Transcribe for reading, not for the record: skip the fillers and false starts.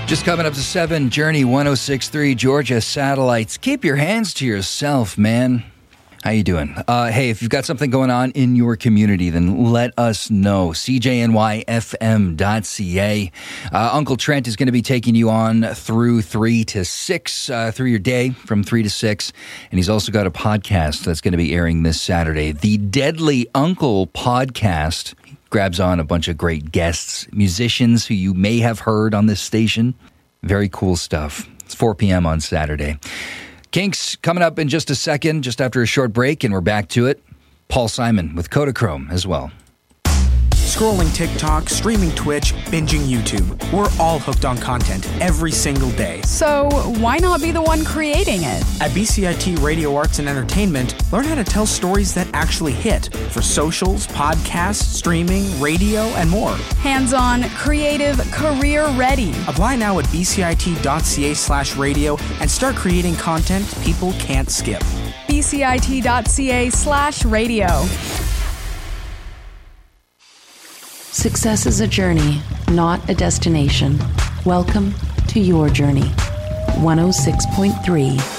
Just coming up to 7, Journey 106.3, Georgia Satellites. Keep your hands to yourself, man. How you doing? Hey, if you've got something going on in your community, then let us know. CJNYFM.ca. Uncle Trent is going to be taking you on through 3 to 6, through your day from 3 to 6. And he's also got a podcast that's going to be airing this Saturday. The Deadly Uncle Podcast. Grabs on a bunch of great guests, musicians who you may have heard on this station. Very cool stuff. It's 4 p.m. on Saturday. Kinks coming up in just a second, just after a short break, and we're back to it. Paul Simon with Kodachrome as well. Scrolling TikTok, streaming Twitch, binging YouTube. We're all hooked on content every single day. So why not be the one creating it? At BCIT Radio Arts and Entertainment, learn how to tell stories that actually hit for socials, podcasts, streaming, radio, and more. Hands-on, creative, career-ready. Apply now at bcit.ca/radio and start creating content people can't skip. bcit.ca/radio. Success is a journey, not a destination. Welcome to your journey. 106.3